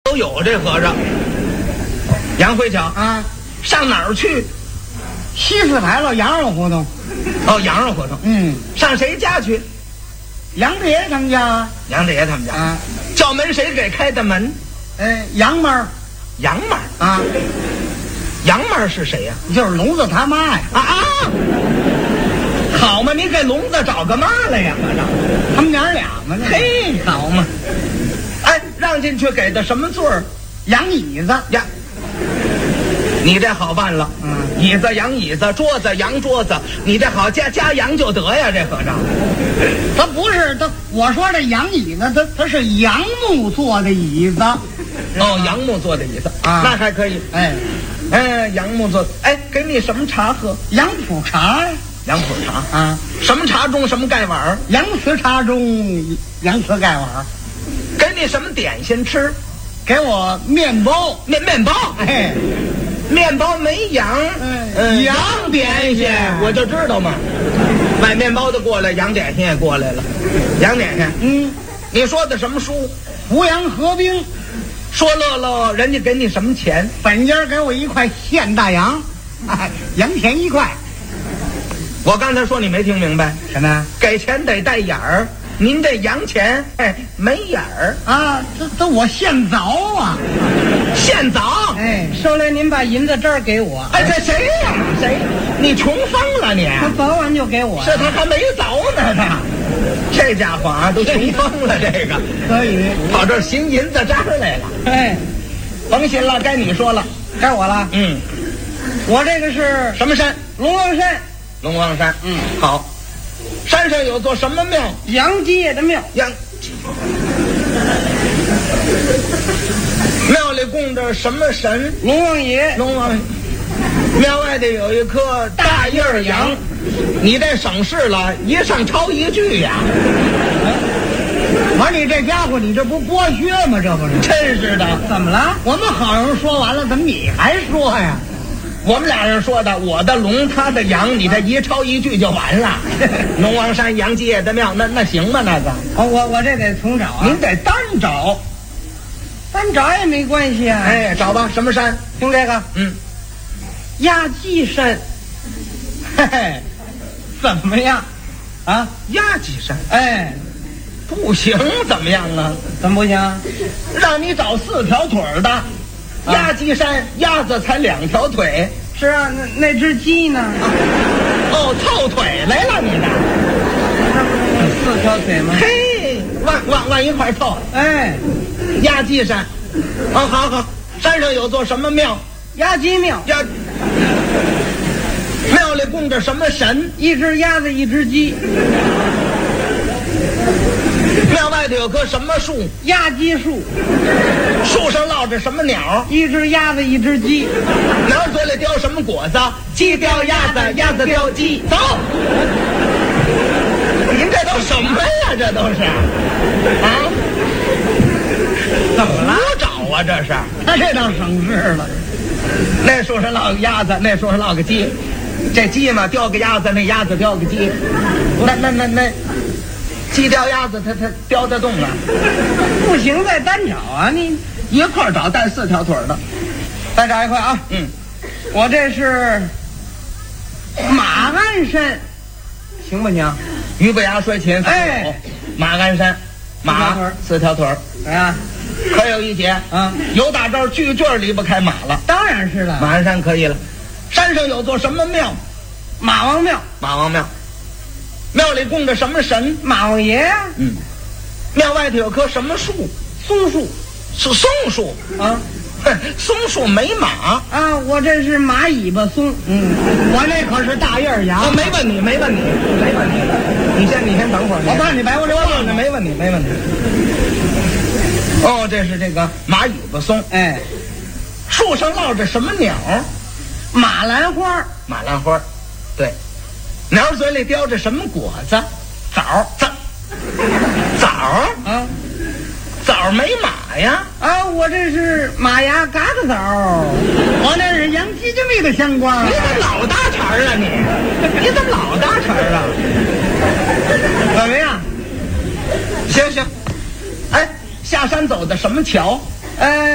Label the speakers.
Speaker 1: 都有这和尚。杨慧巧
Speaker 2: 啊，
Speaker 1: 上哪儿去？
Speaker 2: 西四牌楼羊肉胡同。
Speaker 1: 哦，羊肉胡同。上谁家去？
Speaker 2: 杨大爷他们家。
Speaker 1: 杨大爷他们家
Speaker 2: 啊，
Speaker 1: 叫门谁给开的门？
Speaker 2: 杨妹儿。
Speaker 1: 杨妹儿
Speaker 2: 啊，
Speaker 1: 杨妹儿是谁呀？
Speaker 2: 就是聋子他妈呀！
Speaker 1: 好嘛，你给聋子找个妈来呀？
Speaker 2: 他们娘俩嘛。
Speaker 1: 嘿，好嘛！哎，让进去给的什么座儿？
Speaker 2: 洋椅子
Speaker 1: 呀。你这好办了，椅子洋椅子，桌子洋桌子，你这好加洋就得呀，这和尚。
Speaker 2: 他不是他，我说这洋椅子，它是杨木做的椅子。
Speaker 1: 哦，杨木做的椅子啊，那还可以。杨木做，给你什么茶喝？
Speaker 2: 杨浦茶呀。
Speaker 1: 杨浦茶
Speaker 2: 啊，
Speaker 1: 什么茶中什么盖碗？
Speaker 2: 洋瓷茶中洋瓷盖碗。
Speaker 1: 给你什么点心吃？
Speaker 2: 给我面包。
Speaker 1: 面包。面包没洋，洋点心，我就知道嘛。买面包的过来，洋点心也过来了。洋点心，你说的什么书？
Speaker 2: 胡杨合兵。
Speaker 1: 说乐乐，人家给你什么钱？
Speaker 2: 本家给我1块现大洋，洋钱1块。
Speaker 1: 我刚才说你没听明白
Speaker 2: 什么？
Speaker 1: 给钱得带眼儿，您这洋钱没眼儿
Speaker 2: 啊！这我现凿啊，
Speaker 1: 现凿。
Speaker 2: 收来您把银子这儿给我。
Speaker 1: 这谁呀？谁？你穷疯了你？
Speaker 2: 他凿完就给我。
Speaker 1: 是他还没凿呢，他这家伙啊，都穷疯了。这个
Speaker 2: 可以
Speaker 1: 跑这儿寻银子渣来了。甭寻了，该你说了，
Speaker 2: 该我了。我这个是
Speaker 1: 什么山？
Speaker 2: 龙王山。
Speaker 1: 龙王山。好。山上有座什么庙？
Speaker 2: 杨街的庙。
Speaker 1: 庙里供着什么神？
Speaker 2: 龙王爷。
Speaker 1: 龙王爷。庙外的有一棵大叶杨。你这省事了，一上抄一句呀。
Speaker 2: 我说你这家伙，你这不剥削吗？这不是？
Speaker 1: 真是的。
Speaker 2: 怎么了？我们好人说完了，怎么你还说呀？
Speaker 1: 我们俩人说的，我的龙，他的羊，你这一抄一句就完了。龙王山杨街的庙，那行吗？那个
Speaker 2: 我这得重找啊。
Speaker 1: 您得单找，
Speaker 2: 单找也没关系啊。
Speaker 1: 找吧，什么山？
Speaker 2: 听这个，压鸡山。怎么样？啊，
Speaker 1: 压鸡山。不行，怎么样啊？
Speaker 2: 怎么不行？
Speaker 1: 让你找4条腿的。压鸡山，鸭子才2条腿。
Speaker 2: 是啊，那只鸡呢？
Speaker 1: 凑腿来了你的。
Speaker 2: 4条腿吗？
Speaker 1: 嘿，往一块凑。压鸡山。好，山上有座什么庙？
Speaker 2: 压鸡庙。
Speaker 1: 庙里供着什么神
Speaker 2: ？1只鸭子，1只鸡。
Speaker 1: 庙外头有棵什么树？
Speaker 2: 压鸡树。
Speaker 1: 树上落着什么鸟
Speaker 2: ？1只鸭子，1只鸡。
Speaker 1: 鸟嘴里叼什么果子？鸡叼鸭子，鸭子叼鸡。走！您这都什么呀？这都是啊？
Speaker 2: 怎么了？
Speaker 1: 胡找啊？这是？
Speaker 2: 他这倒省事了。
Speaker 1: 那树上落个鸭子，那树上落个鸡。这鸡嘛叼个鸭子，那鸭子叼个鸡。那鸡叼鸭子，它叼得动了。
Speaker 2: 不行，再单找啊！你
Speaker 1: 一块找，带4条腿的，
Speaker 2: 再找一块啊。我这是马鞍山，行不行？
Speaker 1: 俞不牙摔琴。马鞍山，马4条腿。可有一节啊！有打这儿句句离不开马了。
Speaker 2: 当然是了，
Speaker 1: 马鞍山可以了。山上有座什么庙？
Speaker 2: 马王庙。
Speaker 1: 马王庙。庙里供着什么神？
Speaker 2: 马王爷呀。
Speaker 1: 庙外头有棵什么树？
Speaker 2: 松树。
Speaker 1: 是松树啊。松树没马
Speaker 2: 啊！我这是马尾巴松。我那可是大叶杨。
Speaker 1: 没问你。你先等会儿。
Speaker 2: 我帮你白，我这忘了。
Speaker 1: 没问题。这是这个马尾巴松。树上落着什么鸟？
Speaker 2: 马兰花。
Speaker 1: 马兰花，对。鸟嘴里叼着什么果子？枣啊。枣没马呀？
Speaker 2: 我这是马牙嘎嘎枣。我那是洋鸡精味的香瓜。
Speaker 1: 你怎么老搭茬啊你？你怎么老搭茬啊？
Speaker 2: 怎么样？
Speaker 1: 行。下山走的什么桥？